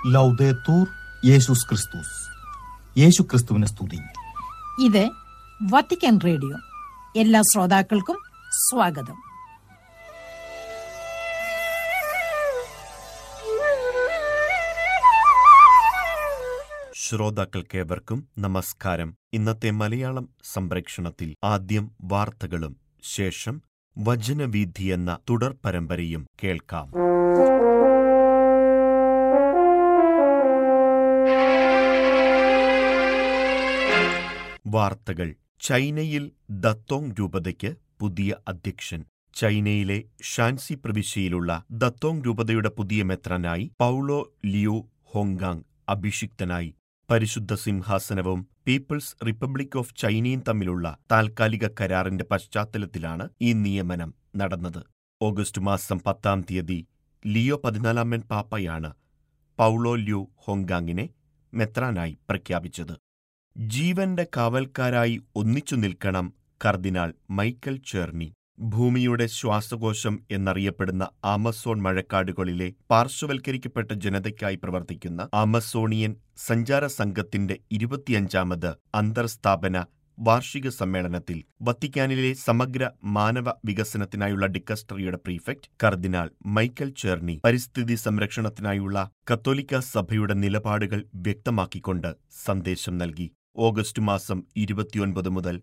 ലൗദേത്തൂർ യേശുസ് ക്രിസ്തുസ്. യേശു ക്രിസ്തുവിനെ സ്തുതി. ഇത് വത്തിക്കാൻ റേഡിയോ. എല്ലാ ശ്രോതാക്കൾക്കും സ്വാഗതം. ശ്രോതാക്കൾക്കേവർക്കും നമസ്കാരം. ഇന്നത്തെ മലയാളം സംപ്രേക്ഷണത്തിൽ ആദ്യം വാർത്തകളും ശേഷം വചനവീഥി എന്ന തുടർ പരമ്പരയും കേൾക്കാം. വാർത്തകൾ. ചൈനയിൽ ദത്തോങ് രൂപതയ്ക്ക് പുതിയ അധ്യക്ഷൻ. ചൈനയിലെ ഷാൻസി പ്രവിശ്യയിലുള്ള ദത്തോങ് രൂപതയുടെ പുതിയ മെത്രാനായി പൗളോ ലിയു ഹോങ്ഗാങ് അഭിഷിക്തനായി. പരിശുദ്ധ സിംഹാസനവും പീപ്പിൾസ് റിപ്പബ്ലിക് ഓഫ് ചൈനയും തമ്മിലുള്ള താൽക്കാലിക കരാറിന്റെ പശ്ചാത്തലത്തിലാണ് ഈ നിയമനം നടന്നത്. ഓഗസ്റ്റ് മാസം 10 ലിയോ 14 പാപ്പയാണ് പൗളോ ലിയു ഹോങ്ഗാങ്ങിനെ മെത്രാനായി പ്രഖ്യാപിച്ചത്. ജീവന്റെ കാവൽക്കാരായി ഒന്നിച്ചു നിൽക്കണം കർദിനാൾ മൈക്കൽ ചേർണി. ഭൂമിയുടെ ശ്വാസകോശം എന്നറിയപ്പെടുന്ന ആമസോൺ മഴക്കാടുകളിലെ പാർശ്വവൽക്കരിക്കപ്പെട്ട ജനതയ്ക്കായി പ്രവർത്തിക്കുന്ന ആമസോണിയൻ സഞ്ചാര സംഘത്തിന്റെ 25ാമത് അന്തർസ്ഥാപന വാർഷിക സമ്മേളനത്തിൽ വത്തിക്കാനിലെ സമഗ്ര മാനവ വികസനത്തിനായുള്ള ഡിക്കസ്റ്ററിയുടെ പ്രീഫെക്ട് കർദിനാൾ മൈക്കൽ ചേർണി പരിസ്ഥിതി സംരക്ഷണത്തിനായുള്ള കത്തോലിക്ക സഭയുടെ നിലപാടുകൾ വ്യക്തമാക്കിക്കൊണ്ട് സന്ദേശം നൽകി. ഓഗസ്റ്റ് മാസം 29 മുതൽ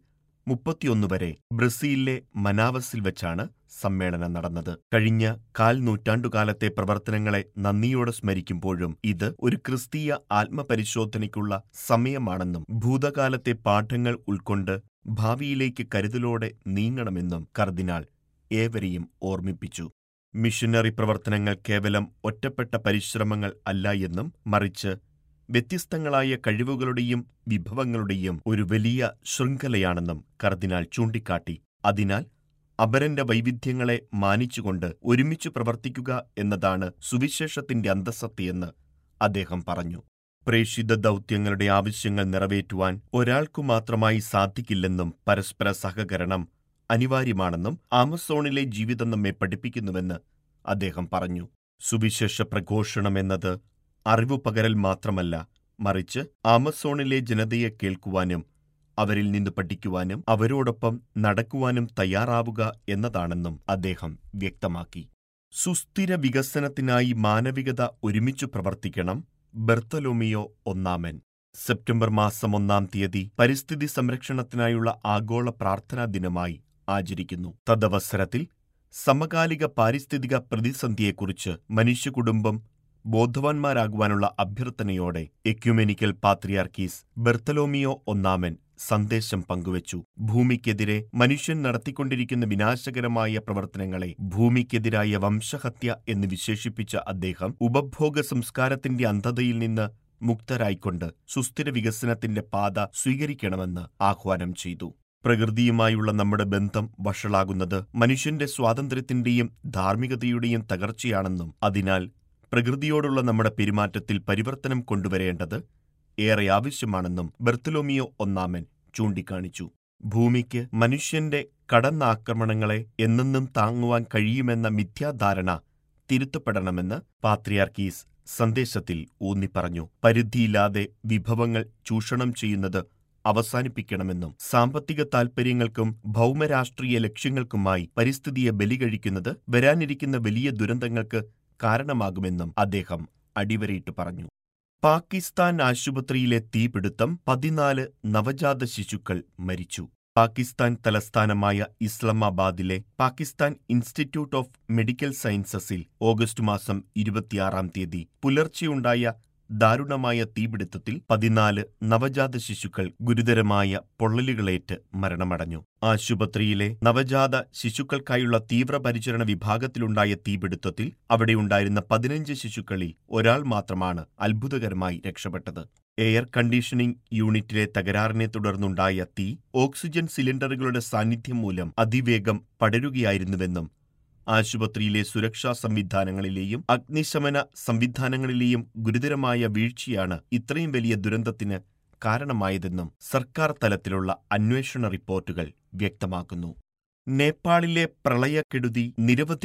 31 വരെ ബ്രസീലിലെ മനാവസിൽ വെച്ചാണ് സമ്മേളനം നടന്നത്. കഴിഞ്ഞ 4 നൂറ്റാണ്ടുകാലത്തെ പ്രവർത്തനങ്ങളെ നന്ദിയോടെ സ്മരിക്കുമ്പോഴും ഇത് ഒരു ക്രിസ്തീയ ആത്മപരിശോധനയ്ക്കുള്ള സമയമാണെന്നും ഭൂതകാലത്തെ പാഠങ്ങൾ ഉൾക്കൊണ്ട് ഭാവിയിലേക്ക് കരുതലോടെ നീങ്ങണമെന്നും കർദിനാൾ ഏവരെയും ഓർമ്മിപ്പിച്ചു. മിഷനറി പ്രവർത്തനങ്ങൾ കേവലം ഒറ്റപ്പെട്ട പരിശ്രമങ്ങൾ അല്ല എന്നും മറിച്ച് വ്യത്യസ്തങ്ങളായ കഴിവുകളുടെയും വിഭവങ്ങളുടെയും ഒരു വലിയ ശൃംഖലയാണെന്നും കർദിനാൾ ചൂണ്ടിക്കാട്ടി. അതിനാൽ അപരന്റെ വൈവിധ്യങ്ങളെ മാനിച്ചുകൊണ്ട് ഒരുമിച്ച് പ്രവർത്തിക്കുക എന്നതാണ് സുവിശേഷത്തിന്റെ അന്തസ്സത്തയെന്ന് അദ്ദേഹം പറഞ്ഞു. പ്രേഷിത ദൗത്യങ്ങളുടെ ആവശ്യങ്ങൾ നിറവേറ്റുവാൻ ഒരാൾക്കു മാത്രമായി സാധിക്കില്ലെന്നും പരസ്പര സഹകരണം അനിവാര്യമാണെന്നും ആമസോണിലെ ജീവിതം നമ്മെ പഠിപ്പിക്കുന്നുവെന്ന് അദ്ദേഹം പറഞ്ഞു. സുവിശേഷ പ്രഘോഷണം എന്നത് അറിവു പകരൽ മാത്രമല്ല, മറിച്ച് ആമസോണിലെ ജനതയെ കേൾക്കുവാനും അവരിൽ നിന്ന് പഠിക്കുവാനും അവരോടൊപ്പം നടക്കുവാനും തയ്യാറാവുക എന്നതാണെന്നും അദ്ദേഹം വ്യക്തമാക്കി. സുസ്ഥിര വികസനത്തിനായി മാനവികത ഒരുമിച്ചു പ്രവർത്തിക്കണം. ബർത്തലോമിയോ ഒന്നാമൻ. സെപ്റ്റംബർ മാസം 1 പരിസ്ഥിതി സംരക്ഷണത്തിനായുള്ള ആഗോള പ്രാർത്ഥനാ ദിനമായി ആചരിക്കുന്നു. തദവസരത്തിൽ സമകാലിക പാരിസ്ഥിതിക പ്രതിസന്ധിയെക്കുറിച്ച് മനുഷ്യകുടുംബം ബോധവാന്മാരാകുവാനുള്ള അഭ്യർത്ഥനയോടെ എക്യുമെനിക്കൽ പാത്രിയാർക്കീസ് ബർത്തലോമിയോ ഒന്നാമൻ സന്ദേശം പങ്കുവച്ചു. ഭൂമിക്കെതിരെ മനുഷ്യൻ നടത്തിക്കൊണ്ടിരിക്കുന്ന വിനാശകരമായ പ്രവർത്തനങ്ങളെ ഭൂമിക്കെതിരായ വംശഹത്യ എന്ന് വിശേഷിപ്പിച്ച അദ്ദേഹം ഉപഭോഗ സംസ്കാരത്തിന്റെ അന്ധതയിൽ നിന്ന് മുക്തരായിക്കൊണ്ട് സുസ്ഥിര വികസനത്തിന്റെ പാത സ്വീകരിക്കണമെന്ന് ആഹ്വാനം ചെയ്തു. പ്രകൃതിയുമായുള്ള നമ്മുടെ ബന്ധം വഷളാകുന്നത് മനുഷ്യന്റെ സ്വാതന്ത്ര്യത്തിന്റെയും ധാർമ്മികതയുടെയും തകർച്ചയാണെന്നും അതിനാൽ പ്രകൃതിയോടുള്ള നമ്മുടെ പെരുമാറ്റത്തിൽ പരിവർത്തനം കൊണ്ടുവരേണ്ടത് ഏറെ ആവശ്യമാണെന്നും ബർത്തലോമിയോ ഒന്നാമൻ ചൂണ്ടിക്കാണിച്ചു. ഭൂമിക്ക് മനുഷ്യന്റെ കടന്നാക്രമണങ്ങളെ എന്നെന്നും താങ്ങുവാൻ കഴിയുമെന്ന മിഥ്യാധാരണ തിരുത്തപ്പെടണമെന്ന് പാത്രിയാർക്കീസ് സന്ദേശത്തിൽ ഊന്നിപ്പറഞ്ഞു. പരിധിയില്ലാതെ വിഭവങ്ങൾ ചൂഷണം ചെയ്യുന്നത് അവസാനിപ്പിക്കണമെന്നും സാമ്പത്തിക താൽപര്യങ്ങൾക്കും ഭൗമരാഷ്ട്രീയ ലക്ഷ്യങ്ങൾക്കുമായി പരിസ്ഥിതിയെ ബലികഴിക്കുന്നത് വരാനിരിക്കുന്ന വലിയ ദുരന്തങ്ങൾക്ക് കാരണമാകുമെന്നും അദ്ദേഹം അടിവരയിട്ട് പറഞ്ഞു. പാകിസ്ഥാൻ ആശുപത്രിയിലെ തീപിടുത്തം 14 നവജാത ശിശുക്കൾ മരിച്ചു. പാകിസ്ഥാൻ തലസ്ഥാനമായ ഇസ്ലാമാബാദിലെ Pakistan institute of medical സയൻസസിൽ August മാസം 26 പുലർച്ചെയുണ്ടായ ദാരുണമായ തീപിടുത്തത്തിൽ 14 നവജാത ശിശുക്കൾ ഗുരുതരമായ പൊള്ളലുകളേറ്റ് മരണമടഞ്ഞു. ആശുപത്രിയിലെ നവജാത ശിശുക്കൾക്കായുള്ള തീവ്രപരിചരണ വിഭാഗത്തിലുണ്ടായ തീപിടുത്തത്തിൽ അവിടെയുണ്ടായിരുന്ന 15 ശിശുക്കളിൽ ഒരാൾ മാത്രമാണ് അത്ഭുതകരമായി രക്ഷപ്പെട്ടത്. എയർ കണ്ടീഷനിംഗ് യൂണിറ്റിലെ തകരാറിനെ തുടർന്നുണ്ടായ തീ ഓക്സിജൻ സിലിണ്ടറുകളുടെ സാന്നിധ്യം മൂലം അതിവേഗം പടരുകയായിരുന്നുവെന്നും ആശുപത്രിയിലെ സുരക്ഷാ സംവിധാനങ്ങളിലെയും അഗ്നിശമന സംവിധാനങ്ങളിലെയും ഗുരുതരമായ വീഴ്ചയാണ് ഇത്രയും വലിയ ദുരന്തത്തിന് കാരണമായതെന്നും സർക്കാർ തലത്തിലുള്ള അന്വേഷണ റിപ്പോർട്ടുകൾ വ്യക്തമാക്കുന്നു. നേപ്പാളിലെ പ്രളയക്കെടുതി നിരവധി